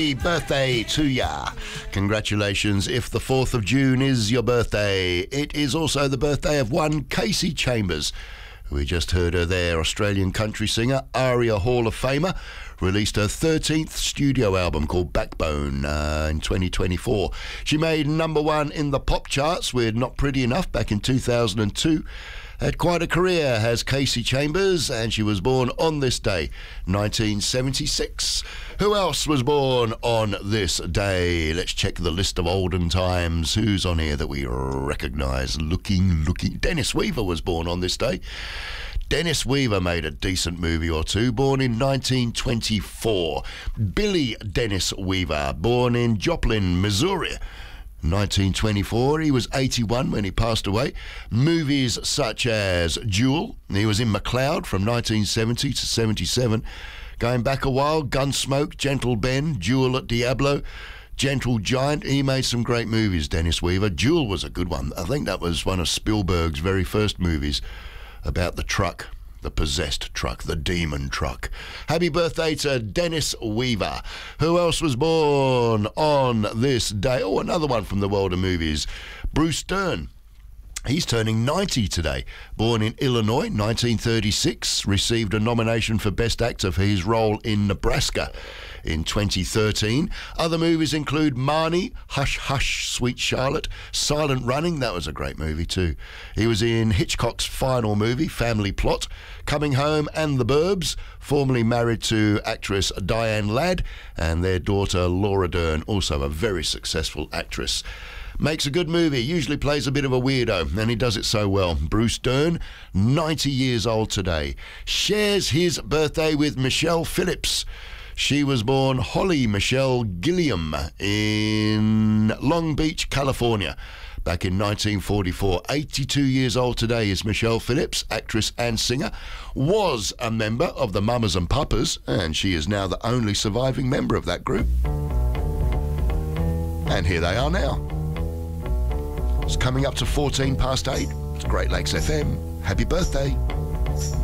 Happy birthday to ya. Congratulations if the 4th of June is your birthday. It is also the birthday of one Kasey Chambers. We just heard her there, Australian country singer, ARIA Hall of Famer, released her 13th studio album called Backbone in 2024. She made number one in the pop charts with Not Pretty Enough back in 2002. Had quite a career, has Kasey Chambers, and she was born on this day, 1976. Who else was born on this day? Let's check the list of olden times. Who's on here that we recognise? Looking. Dennis Weaver was born on this day. Dennis Weaver made a decent movie or two, born in 1924. Billy Dennis Weaver, born in Joplin, Missouri. 1924, he was 81 when he passed away. Movies such as Jewel, he was in McLeod from 1970 to 77. Going back a while, Gunsmoke, Gentle Ben, Jewel at Diablo, Gentle Giant. He made some great movies, Dennis Weaver. Jewel was a good one. I think that was one of Spielberg's very first movies about the truck. The possessed truck, the demon truck. Happy birthday to Dennis Weaver. Who else was born on this day? Oh, another one from the world of movies. Bruce Dern. He's turning 90 today. Born in Illinois, 1936. Received a nomination for Best Actor for his role in Nebraska in 2013. Other movies include Marnie, Hush Hush, Sweet Charlotte, Silent Running. That was a great movie too. He was in Hitchcock's final movie, Family Plot, Coming Home and The Burbs, formerly married to actress Diane Ladd, and their daughter Laura Dern, also a very successful actress. Makes a good movie, usually plays a bit of a weirdo, and he does it so well. Bruce Dern, 90 years old today, shares his birthday with Michelle Phillips. She was born Holly Michelle Gilliam in Long Beach, California, back in 1944. 82 years old today is Michelle Phillips, actress and singer, was a member of the Mamas and Papas, and she is now the only surviving member of that group. And here they are now. It's coming up to 14 past 8. It's Great Lakes FM. Happy birthday.